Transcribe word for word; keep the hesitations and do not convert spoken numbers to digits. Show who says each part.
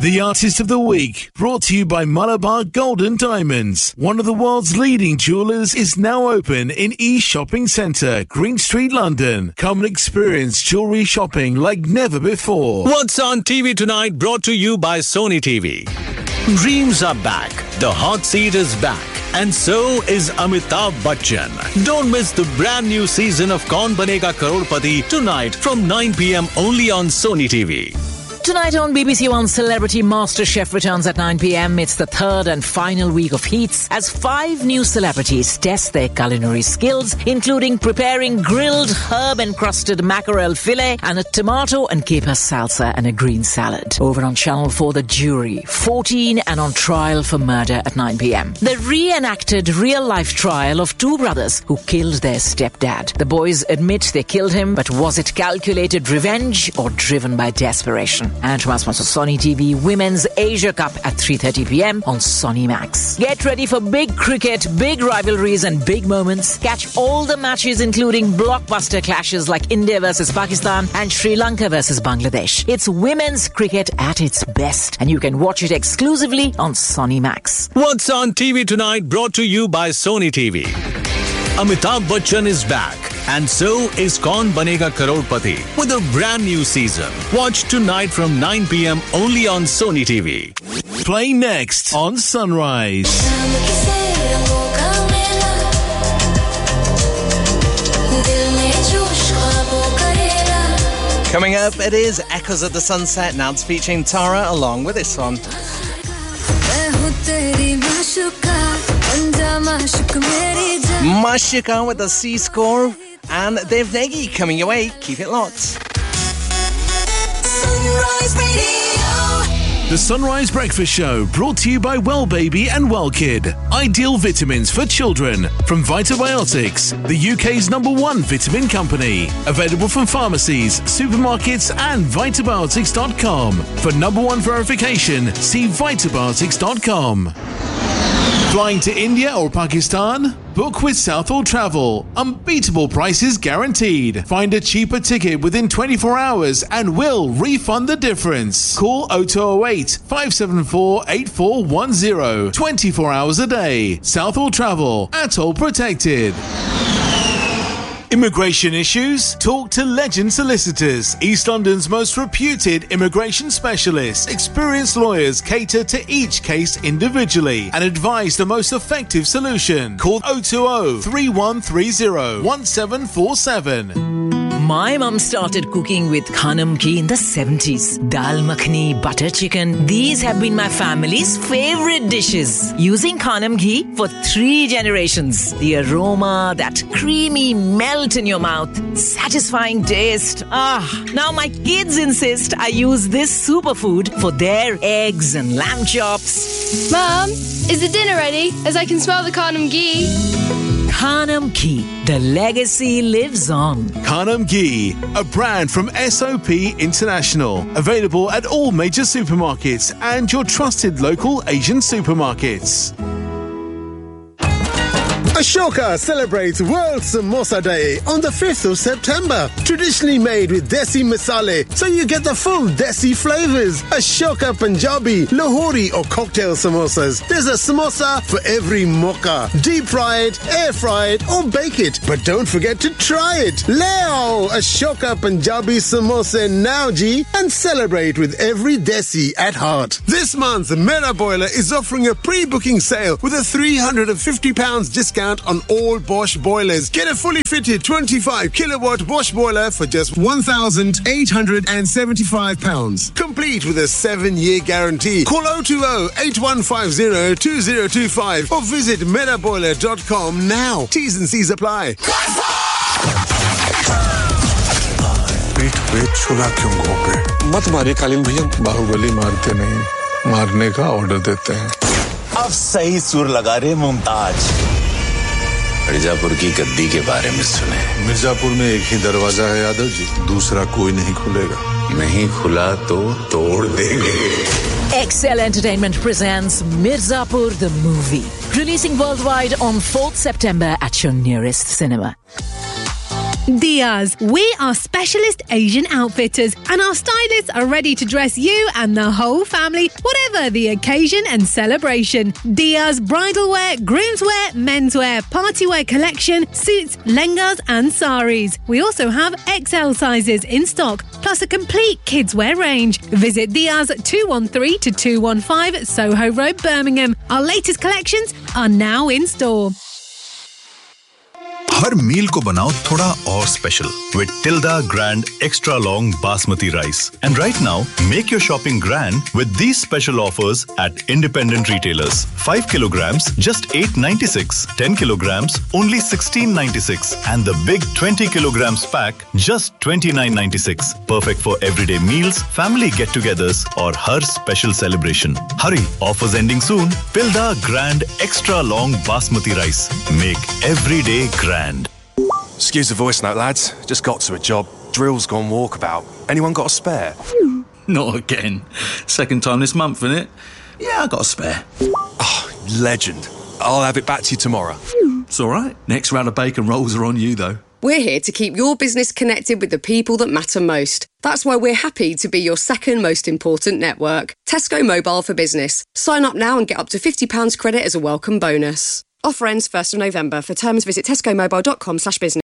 Speaker 1: The Artist of the Week, brought to you by Malabar Golden Diamonds. One of the world's leading jewellers is now open in East Shopping Centre, Green Street, London. Come and experience jewellery shopping like never before.
Speaker 2: What's on T V tonight, brought to you by Sony T V. Dreams are back. The hot seat is back. And so is Amitabh Bachchan. Don't miss the brand new season of Kaun Banega Crorepati tonight from nine p.m. only on Sony T V.
Speaker 3: Tonight on B B C One, Celebrity MasterChef returns at nine p.m. It's the third and final week of heats as five new celebrities test their culinary skills, including preparing grilled herb-encrusted mackerel fillet and a tomato and caper salsa and a green salad. Over on Channel four, The Jury, fourteen and on trial for murder at nine p.m. The reenacted real-life trial of two brothers who killed their stepdad. The boys admit they killed him, but was it calculated revenge or driven by desperation? And from us, Sony T V Women's Asia Cup at three thirty p.m. on Sony Max. Get ready for big cricket, big rivalries and big moments. Catch all the matches including blockbuster clashes like India versus Pakistan and Sri Lanka versus Bangladesh. It's women's cricket at its best and you can watch it exclusively on Sony Max.
Speaker 2: What's on T V tonight, brought to you by Sony T V. Amitabh Bachchan is back. And so is Kaun Banega Crorepati with a brand new season. Watch tonight from nine p.m. only on Sony T V.
Speaker 1: Play next on Sunrise.
Speaker 4: Coming up, it is Echoes of the Sunset. Now it's featuring Tara along with this one. Mashika with the C score. And Dev Negi coming your way. Keep it locked.
Speaker 1: Sunrise Radio. The Sunrise Breakfast Show, brought to you by Well Baby and Well Kid. Ideal vitamins for children from Vitabiotics, the U K's number one vitamin company. Available from pharmacies, supermarkets and vitabiotics dot com. For number one verification, see vitabiotics dot com. Flying to India or Pakistan? Book with Southall Travel. Unbeatable prices guaranteed. Find a cheaper ticket within twenty-four hours and we'll refund the difference. Call oh two oh eight, five seven four, eight four one zero. twenty-four hours a day. Southall Travel. Atoll protected. Immigration issues? Talk to Legend Solicitors, East London's most reputed immigration specialists. Experienced lawyers cater to each case individually and advise the most effective solution. Call oh two oh, three one three oh, one seven four seven.
Speaker 3: My mum started cooking with Khanam Ghee in the seventies. Dal makhani, butter chicken. These have been my family's favorite dishes. Using Khanam Ghee for three generations. The aroma, that creamy melt in your mouth, satisfying taste. Ah, now my kids insist I use this superfood for their eggs and lamb chops.
Speaker 5: Mum, is the dinner ready? As I can smell the Khanam Ghee.
Speaker 3: Khanam Ghee. The legacy lives on.
Speaker 1: Khanam Ghee, a brand from S O P International. Available at all major supermarkets and your trusted local Asian supermarkets.
Speaker 6: Ashoka celebrates World Samosa Day on the fifth of September. Traditionally made with Desi masale, so you get the full Desi flavors. Ashoka Punjabi, Lahori or cocktail samosas. There's a samosa for every mocha. Deep fried, air fried or bake it. But don't forget to try it. Leo Ashoka Punjabi samosa now ji and celebrate with every Desi at heart. This month, Mera Boiler is offering a pre-booking sale with a three hundred fifty pounds discount on all Bosch boilers. Get a fully fitted twenty-five kilowatt Bosch boiler for just one thousand eight hundred seventy-five pounds. Complete with a seven year guarantee. Call oh two oh, eight one five oh, two oh two five or visit mera boiler dot com now. T's and C's apply.
Speaker 7: पीठ पे छुरा क्यों घोंपे? मत मारिए कालीन भैया, बाहुबली मारते नहीं, मारने का ऑर्डर देते हैं.
Speaker 8: अब सही सुर लगा रहे मुमताज. मिर्जापुर की गद्दी के बारे में सुने.
Speaker 7: मिर्जापुर में एक ही दरवाजा है यादव जी, दूसरा कोई नहीं खुलेगा.
Speaker 8: नहीं खुला तो तोड़ देंगे.
Speaker 3: Excel Entertainment presents Mirzapur the movie, releasing worldwide on fourth September at your nearest cinema.
Speaker 9: Diaz. We are specialist Asian outfitters and our stylists are ready to dress you and the whole family, whatever the occasion and celebration. Diaz bridal wear, groomswear, menswear, party wear collection, suits, lehengas and saris. We also have X L sizes in stock, plus a complete kids wear range. Visit Diaz at two one three to two one five Soho Road, Birmingham. Our latest collections are now in store.
Speaker 10: हर मील को बनाओ थोड़ा और special with Tilda Grand Extra Long Basmati Rice. And right now, make your shopping grand with these special offers at independent retailers. five kilograms, just eight ninety-six. ten kilograms, only sixteen ninety-six. And the big twenty kilograms pack, just twenty-nine ninety-six. Perfect for everyday meals, family get-togethers, or her special celebration. Hurry, offers ending soon. Tilda Grand Extra Long Basmati Rice. Make every day grand.
Speaker 11: Excuse the voice note, lads. Just got to a job. Drill's gone walkabout. Anyone got a spare?
Speaker 12: Not again. Second time this month, innit? Yeah, I got a spare.
Speaker 11: Oh, legend. I'll have it back to you tomorrow.
Speaker 12: It's all right. Next round of bacon rolls are on you, though.
Speaker 13: We're here to keep your business connected with the people that matter most. That's why we're happy to be your second most important network. Tesco Mobile for Business. Sign up now and get up to fifty pounds credit as a welcome bonus. Offer ends first of November. For terms, visit tesco mobile dot com slash business.